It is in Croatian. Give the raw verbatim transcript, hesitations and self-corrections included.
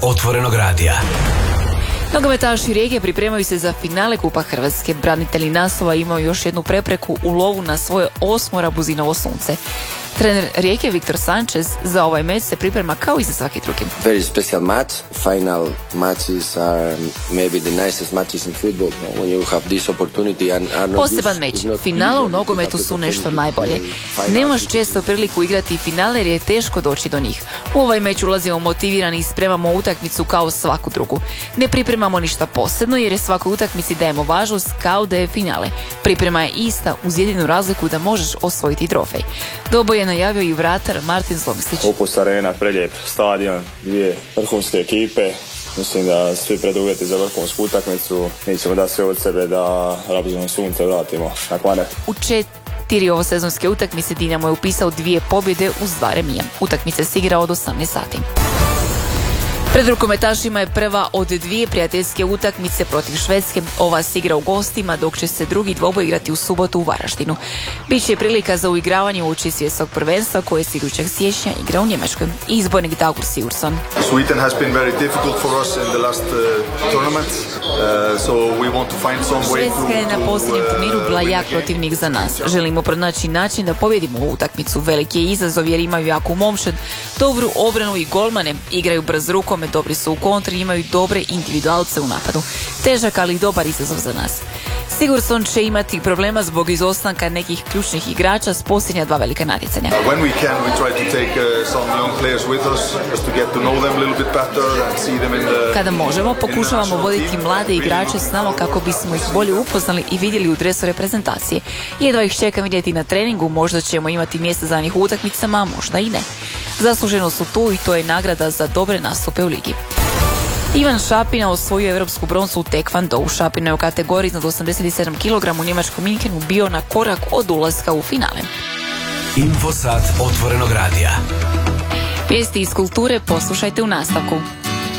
Otvorenog radija. Nogometaši Rijeke pripremaju se za finale Kupa Hrvatske. Branitelji naslova imaju još jednu prepreku u lovu na svoje osmo Rabuzinovo sunce. Trener Rijeke Viktor Sanchez za ovaj meč se priprema kao i za svaki drugi. Very special match. Final matches are maybe the nicest matches in football. When you have this opportunity and are not Poseban meč. Finale u nogometu su nešto najbolje. Nemaš često priliku igrati finale jer je teško doći do njih. U ovaj meč ulazimo motivirani i spremamo utakmicu kao svaku drugu. Ne pripremamo ništa posebno jer je svakoj utakmici dajemo važnost kao da je finale. Priprema je ista uz jedinu razliku da možeš osvojiti trofej. Dobo je najavio i vratar Martin Zlomislić. Opus Arena, prelijep stadion, dvije vrhunske ekipe. Mislim da svi preduvjeti za vrhunsku utakmicu. Mi ćemo dati sve od sebe da Rabuzino sunce vratimo na Kvarner. U četiri ovosezonske utakmice Dinamo je upisao dvije pobjede uz dva remija. Utakmice se igra od osamnaest sati. Pred rukometašima je prva od dvije prijateljske utakmice protiv Švedske. Ova se igra u gostima, dok će se drugi dvoboj igrati u subotu u Varaždinu. Biće prilika za uigravanje uoči svjetskog prvenstva koje se idućeg siječnja igra u Njemačkoj. Izbornik Dagur Sigurdsson. Sweden has been very difficult for us in the last uh, tournament. Uh, so we want to find some way to... Švedska je na posljednjem turniru bila jak protivnik za nas. Želimo pronaći način da pobjedimo ovu utakmicu. Veliki je izazov jer imaju jaku momčad, dobru obranu i golmane, igraju brz rukom, dobri su u kontri, imaju dobre individualce u napadu. Težak, ali dobar izazov za nas. Sigurdsson će imati problema zbog izostanka nekih ključnih igrača s posljednja dva velika natjecanja. Kada možemo, pokušavamo voditi mlade igrače s nama kako bismo ih bolje upoznali i vidjeli u dresu reprezentacije. Jedva ih čekam vidjeti na treningu, možda ćemo imati mjesta za njih u utakmicama, možda i ne. Zasluženo su tu i to je nagrada za dobre nastupe u ligi. Ivan Šapina osvojio evropsku bronzu u tekvandou. Šapina je u kategoriji iznad osamdeset sedam kilograma u njemačkom Minhenu bio na korak od ulaska u finale. Infosat Otvorenog radija. Vijesti iz kulture poslušajte u nastavku.